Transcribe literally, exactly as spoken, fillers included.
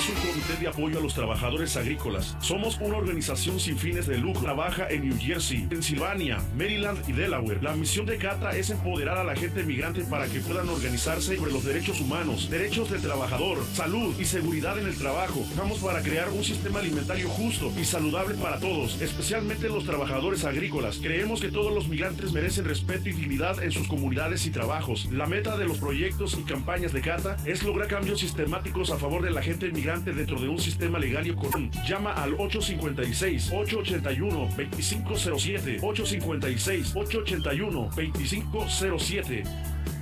es un comité de apoyo a los trabajadores agrícolas. Somos una organización sin fines de lucro. Trabaja en New Jersey, Pensilvania, Maryland y Delaware. La misión de CATA es empoderar a la gente migrante para que puedan organizarse sobre los derechos humanos, derechos del trabajador, salud y seguridad en el trabajo. Trabajamos para crear un sistema alimentario justo y saludable para todos, especialmente los trabajadores agrícolas. Creemos que todos los migrantes merecen respeto y dignidad en sus comunidades y trabajos. La meta de los proyectos y campañas de CATA es lograr cambios sistemáticos a favor de la gente migrante dentro de un sistema legal y económico. Llama al ocho cinco seis, ocho ocho uno, dos cinco cero siete, ocho cinco seis, ocho ocho uno, dos cinco cero siete.